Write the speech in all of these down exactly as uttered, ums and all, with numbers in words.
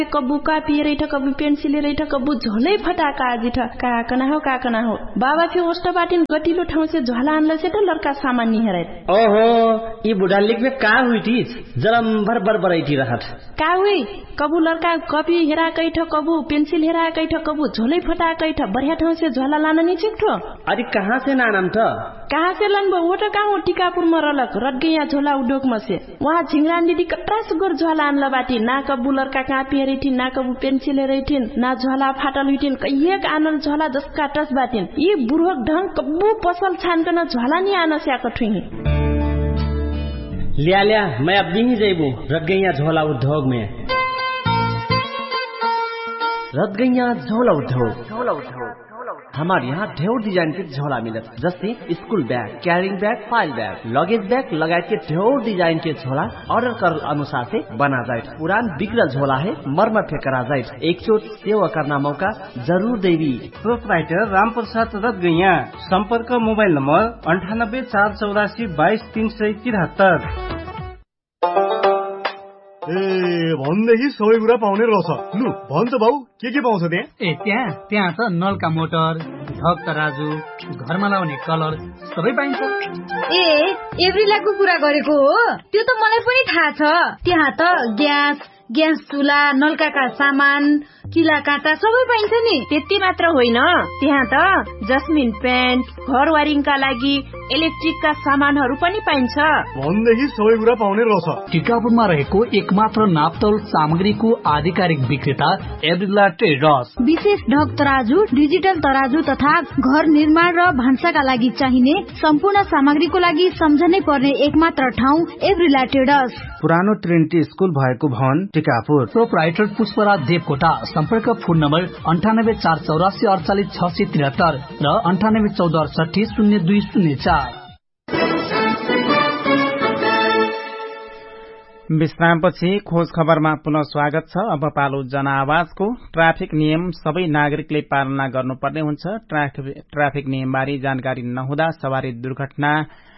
कबू कापी रैठ कबू पेन्सिल रैठ कबू झोलै फटाका जिठ काकना हो काकना हो बाबा फे ओस्ट बाटिन गतिलो ठाउँ से झोला आनले से त लड़का सामान नि हेरै ओहो ई बुढा लिख में का हुई थी जरम भर भर बरैठी रहत का हुई कबू लड़का कॉपी हेरा कैठ कबू पेन्सिल हेरा कैठ कबू झोलै फटा कैठ बढ़िया ठाउँ से झोला लान नि चिक्ठो अरे कहाँ से नानम त कहाँ से लन वो त कहाँ टिकापुर में रलक रट गया झोला उडोक में से वहाँ झिंगरान दीदी कट्रा सुगर झोला आनला बाटी ना कबू लड़का कापी हेरैठिन ना कबू पेन्सिल हेरैठिन ना झोला फाटल हुइठिन कहिएक आनल झोला जसका टस बाटिन यी बुढ़क ढंग कबू पसल छानकन झोला नि आन स्याक ठुही लिया लिया मैं अब नहीं जेबू रट गया झोला उद्योग में रट गया झोला उद्योग झोला उद्योग हमारे यहाँ ढेर डिजाइन के झोला मिलत जैसे school bag carrying bag file bag luggage bag लगायत के ढेर डिजाइन के झोला ऑर्डर कर अनुसार से बना जाए पुरान बिगड़ल झोला है मरम्मत के करा जाए एक चोट सेवा करना मौका जरूर देवी प्रोपराइटर राम प्रसाद रत गैया संपर्क मोबाइल नंबर अंठानब्बे चार चौरासी बाईस तीन सय तिहत्तर ए भन्देखि सबै कुरा पाउने रहेछ लु भन्छ बाउ के के पाउँछ त्यहाँ ए त्यहाँ त्यहाँ त नलका मोटर ढक तराजु घरमा लाउने कलर सबै पाइन्छ ए एभ्रिलाको कुरा गरेको हो त्यो त मलाई पनि थाहा छ त्यहाँ त ग्यास ग्यास चुला नलकाका सामान किला काँटा सबै पाइन्छ नि त्यति मात्र होइन त्यहाँ त जस्मिन पेन्ट घर वायरिङका लागि इलेक्ट्रिकका सामानहरू पनि पाइन्छ भन्देखि सबै कुरा पाउने रहेछ टिकापुरमा रहेको एकमात्र नापतोल सामग्रीको आधिकारिक विक्रेता एभ्रिला ट्रेडर्स विशेष ढक तराजु डिजिटल तराजु तथा घर निर्माण र भान्साका लागि चाहिने सम्पूर्ण सामग्रीको लागि सम्झनै पर्ने एकमात्र ठाउँ एभ्रिला ट्रेडर्स पुरानो ट्रिनिटी स्कुल भएको भवन टिकापुर प्रोपराइटर पुष्पराज देवकोटा सम्पर्क फोन नम्बर अन्ठानब्बे चार चौरासी अडचालिस छ सय त्रिहत्तर र अन्ठानब्बे चौध अडसठी शून्य दुई शून्य चार। विश्रामपछि खोज खबरमा पुनः स्वागत छ। अब पालो जनआवाजको। ट्राफिक नियम सबै नागरिकले पालना गर्नुपर्ने हुन्छ। ट्राफिक नियमबारे जानकारी नहुँदा सवारी दुर्घटना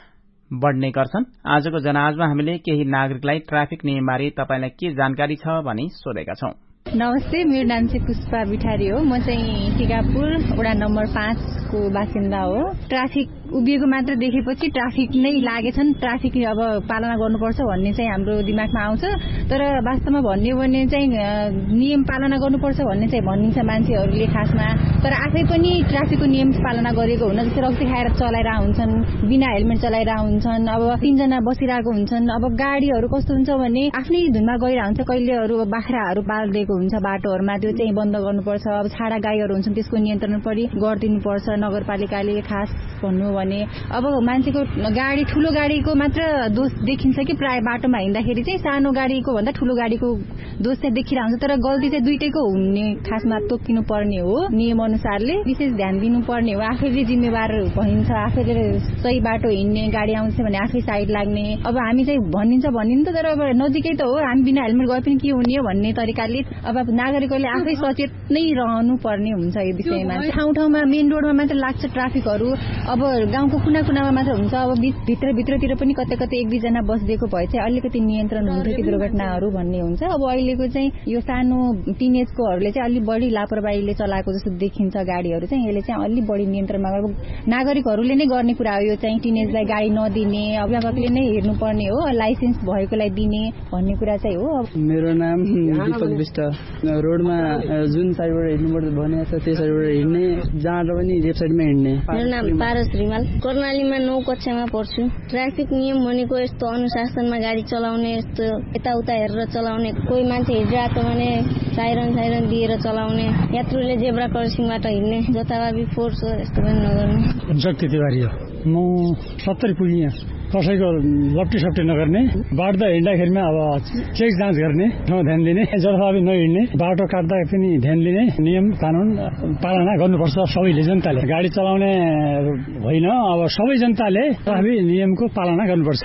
बढ़ने गर्छन्। आजको जनआवाजमा हामीले केही नागरिकलाई ट्राफिक नियमबारे तपाईलाई के जानकारी छ भनी सोधेका छौं। नमस्ते, मेरो नाम चाहिँ पुष्पा बिठारी हो। म चाहिँ टिकापुर वडा नम्बर पाँच को बासिन्दा हो। ट्राफिक उभिएको मात्र देखेपछि ट्राफिक नै लागेछन्, ट्राफिक अब पालना गर्नुपर्छ भन्ने चाहिँ हाम्रो दिमागमा आउँछ। तर वास्तवमा भन्ने हो भने चाहिँ नियम पालना गर्नुपर्छ भन्ने चाहिँ भनिन्छ मान्छेहरूले खासमा, तर आफै पनि ट्राफिकको नियम पालना गरेको हुन। जस्तै रक्सी खाएर चलाइरहेका हुन्छन्, बिना हेलमेट चलाइरहेका हुन्छन्, अब तीनजना बसिरहेको हुन्छन्। अब गाडीहरू कस्तो हुन्छ भने आफ्नै धुनमा गइरहेको हुन्छ। कहिलेहरू बाख्राहरू पालिदिएको हुन्छ बाटोहरूमा, त्यो चाहिँ बन्द गर्नुपर्छ। अब छाडा गाईहरू हुन्छन्, त्यसको नियन्त्रण पनि गरिदिनुपर्छ नगरपालिकाले। खास भन्नु भने अब मान्छेको गाडी ठुलो गाडीको मात्र दोष देखिन्छ कि प्राय बाटोमा हिँड्दाखेरि चाहिँ सानो गाडीको भन्दा ठुलो गाडीको दोष चाहिँ देखिरहेको हुन्छ। तर गल्ती चाहिँ दुइटैको हुने खासमा तोकिनु पर्ने हो। नियम अनुसारले विशेष ध्यान दिनुपर्ने हो। आफैले जिम्मेवार भइन्छ, आफैले सही बाटो हिँड्ने, गाडी आउँछ भने आफै साइड लाग्ने। अब हामी चाहिँ भनिन्छ भनिन्छ तर अब नजिकै त हो, हामी बिना हेलमेट गए पनि के हुने हो भन्ने तरिकाले अब नागरिकहरूले आफै सचेत नै रहनु पर्ने हुन्छ यो विषयमा। ठाउँ ठाउँमा मेन रोडमा मात्र लाग्छ ट्राफिकहरू, अब गाउँको कुना कुनामा मात्र हुन्छ। अब भित्र भित्रतिर पनि कतै कतै एक दुईजना बसिदिएको भए चाहिँ अलिकति नियन्त्रण हुन्थ्यो कि दुर्घटनाहरू भन्ने हुन्छ। अब अहिलेको चाहिँ यो सानो टिनेजकोहरूले चाहिँ अलिक बढी लापरवाहीले चलाएको जस्तो देखिन्छ गाडीहरू चाहिँ। यसले चाहिँ अलिक बढी नियन्त्रणमा नागरिकहरूले नै गर्ने कुरा हो। यो चाहिँ टिनेजलाई गाडी नदिने, अभिभावकले नै हेर्नुपर्ने हो, लाइसेन्स भएकोलाई दिने भन्ने कुरा चाहिँ हो। मेरो नाम दीपक विष्ट। रोडमा जुन साइडबाट हिँड्नुपर्छ भनेको छ त्यो साइडबाट हिँड्ने, जहाँ पनि लेफ्ट साइडमा हिँड्ने। मेरो नाम पारस रिमाल, कर्णालीमा नौ कक्षामा पढ्छु। ट्राफिक नियम भनेको यस्तो अनुशासनमा गाडी चलाउने, यस्तो यताउता हेरेर चलाउने, कोही मान्छे हिँडिरहेको छ भने साइरन साइरन दिएर चलाउने, यात्रुले जेब्रा क्रसिङबाट हिँड्ने, जताभावी फोर्स यस्तो पनि नगर्ने। शक्ति तिवारी हो, म सत्तरी पुगिएँ। कसैको लप्टी सप्टी नगर्ने, बाट्दा हिँड्दाखेरिमा अब चेक जाँच गर्ने ठाउँ ध्यान दिने, जताभावी नहिँड्ने, बाटो काट्दा पनि ध्यान दिने, नियम कानून पालना गर्नुपर्छ सबैले। जनताले गाडी चलाउने होइन, अब सबै जनताले ट्राफिक नियमको पालना गर्नुपर्छ।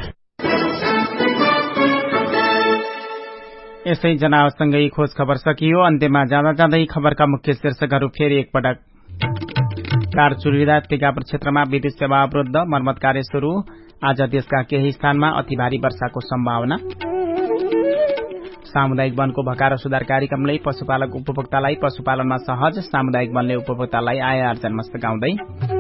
यस्तै जनावरसँगै खोज खबर सकियो। अन्त्यमा जाँदा जाँदै खबरका मुख्य शीर्षकहरू फेरि एकपटक। कार चुरिँदा टिकापुर क्षेत्रमा विद्युत सेवा अवरुद्ध, मर्मत कार्य शुरू। आज देशका केही स्थानमा अति भारी वर्षाको सम्भावना। सामुदायिक वनको भकार सुधार कार्यक्रमले पशुपालक उपभोक्तालाई पशुपालनमा सहज, सामुदायिक वनले उपभोक्तालाई आय आर्जनमा सघाउँदै